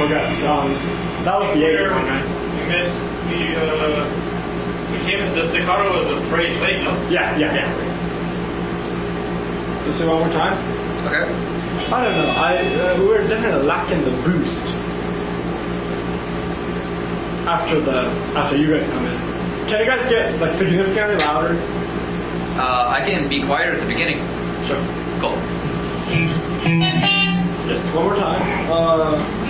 forgot. That was the 8th one, right? You missed the staccato was a phrase late, no? Yeah. Let's do it one more time. Okay. I don't know. We were definitely lacking the boost after you guys come in. Can you guys get like significantly louder? I can be quieter at the beginning. Sure. Cool. Yes. One more time.